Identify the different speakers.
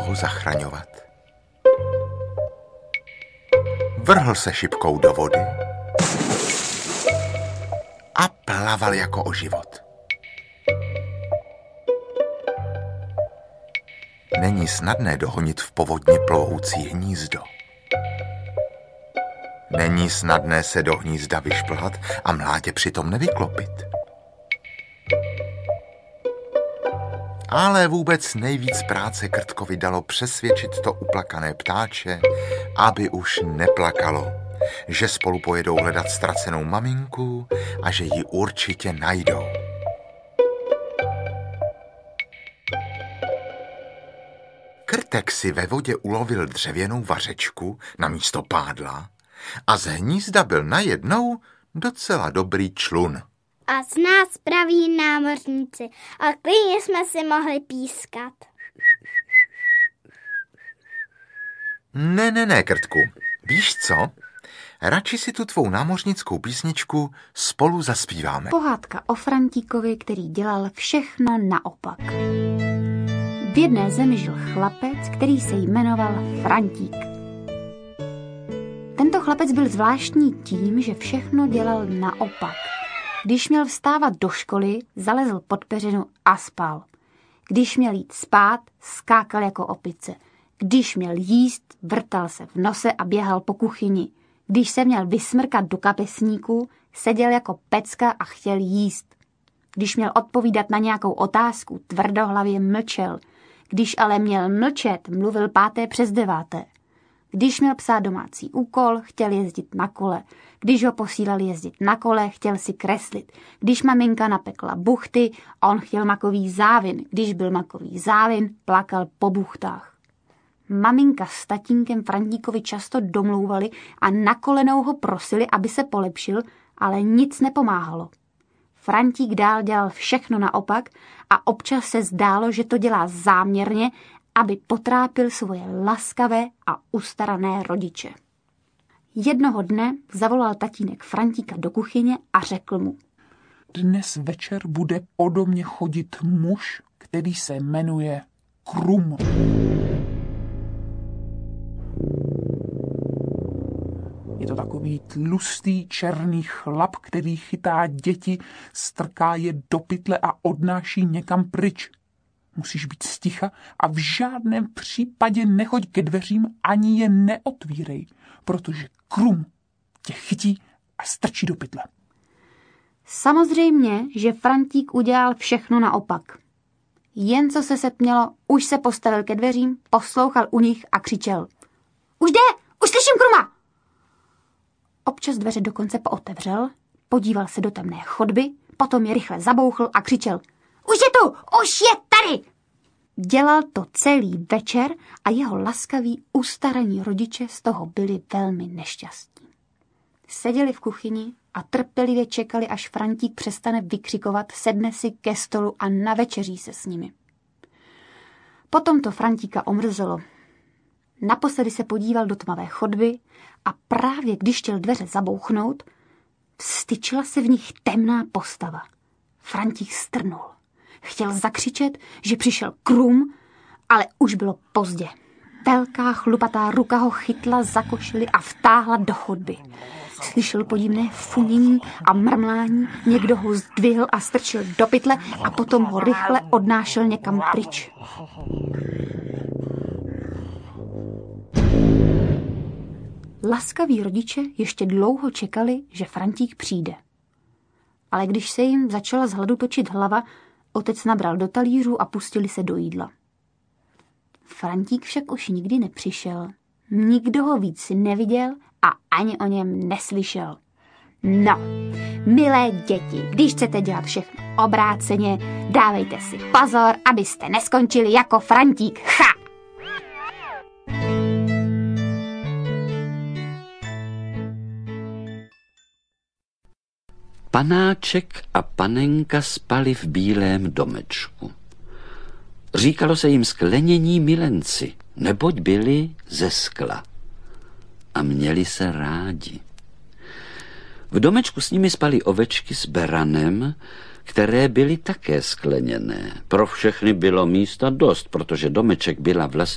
Speaker 1: ho zachraňovat. Vrhl se šipkou do vody a plaval jako o život. Není snadné dohonit v povodně plovoucí hnízdo. Není snadné se do hnízda vyšplhat a mládě přitom nevyklopit. Ale vůbec nejvíc práce Krtkovi dalo přesvědčit to uplakané ptáče, aby už neplakalo, že spolu pojedou hledat ztracenou maminku a že ji určitě najdou. Krtek si ve vodě ulovil dřevěnou vařečku namísto pádla a z hnízda byl najednou docela dobrý člun.
Speaker 2: A z nás praví námořníci a klidně jsme si mohli pískat.
Speaker 1: Ne, Krtku. Víš co? Radši si tu tvou námořnickou písničku spolu zaspíváme.
Speaker 3: Pohádka o Frantíkovi, který dělal všechno naopak. V jedné zemi žil chlapec, který se jmenoval Frantík. Tento chlapec byl zvláštní tím, že všechno dělal naopak. Když měl vstávat do školy, zalezl pod peřinu a spal. Když měl jít spát, skákal jako opice. Když měl jíst, vrtal se v nose a běhal po kuchyni. Když se měl vysmrkat do kapesníku, seděl jako pecka a chtěl jíst. Když měl odpovídat na nějakou otázku, tvrdohlavě mlčel. Když ale měl mlčet, mluvil 5:50. Když měl psát domácí úkol, chtěl jezdit na kole. Když ho posílali jezdit na kole, chtěl si kreslit. Když maminka napekla buchty, on chtěl makový závin. Když byl makový závin, plakal po buchtách. Maminka s tatínkem Frantíkovi často domlouvali a na kolenou ho prosili, aby se polepšil, ale nic nepomáhalo. Frantík dál dělal všechno naopak a občas se zdálo, že to dělá záměrně, aby potrápil svoje laskavé a ustarané rodiče. Jednoho dne zavolal tatínek Frantíka do kuchyně a řekl mu:
Speaker 4: Dnes večer bude ode mě chodit muž, který se jmenuje Krum. Je to takový tlustý černý chlap, který chytá děti, strká je do pytle a odnáší někam pryč. Musíš být sticha a v žádném případě nechoď ke dveřím ani je neotvírej, protože Krum tě chytí a strčí do pytle.
Speaker 3: Samozřejmě, že Frantík udělal všechno naopak. Jen co se setmělo, už se postavil ke dveřím, poslouchal u nich a křičel: Už jde! Už slyším Kruma! Občas dveře dokonce pootevřel, podíval se do temné chodby, potom je rychle zabouchl a křičel: Už je tu! Už je tady! Dělal to celý večer a jeho laskaví, ustaraní rodiče z toho byli velmi nešťastní. Seděli v kuchyni a trpělivě čekali, až Frantík přestane vykřikovat, sedne si ke stolu a navečeří se s nimi. Potom to Frantíka omrzelo. Naposledy se podíval do tmavé chodby a právě když chtěl dveře zabouchnout, vstyčila se v nich temná postava. Frantík strnul. Chtěl zakřičet, že přišel Krum, ale už bylo pozdě. Velká chlupatá ruka ho chytla za košili a vtáhla do chodby. Slyšel podivné funění a mrmlání, někdo ho zdvihl a strčil do pytle a potom ho rychle odnášel někam pryč. Laskaví rodiče ještě dlouho čekali, že Frantík přijde. Ale když se jim začala z hladu točit hlava, otec nabral do talířů a pustili se do jídla. Frantík však už nikdy nepřišel. Nikdo ho víc neviděl a ani o něm neslyšel. No, milé děti, když chcete dělat všechno obráceně, dávejte si pozor, abyste neskončili jako Frantík. Ha!
Speaker 5: Panáček a panenka spali v bílém domečku. Říkalo se jim sklenění milenci, neboť byli ze skla. A měli se rádi. V domečku s nimi spali ovečky s beranem, které byly také skleněné. Pro všechny bylo místa dost, protože domeček byla vlastně